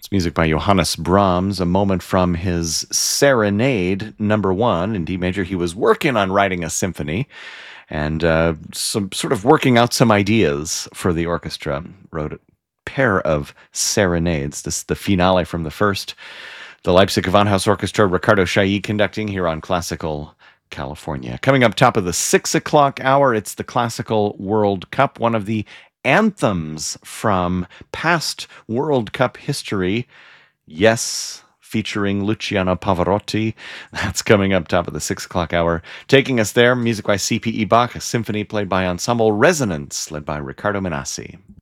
It's music by Johannes Brahms, a moment from his Serenade number 1 in D major. He was working on writing a symphony and some sort of working out some ideas for the orchestra. Wrote a pair of serenades. This is the finale from the first. The Leipzig Gewandhaus Orchestra, Ricardo Chailly conducting here on Classical California. Coming up top of the 6 o'clock hour, it's the Classical World Cup, one of the anthems from past World Cup history. Yes, featuring Luciano Pavarotti. That's coming up top of the 6 o'clock hour. Taking us there, music by C.P.E. Bach, a symphony played by Ensemble Resonance, led by Riccardo Minassi.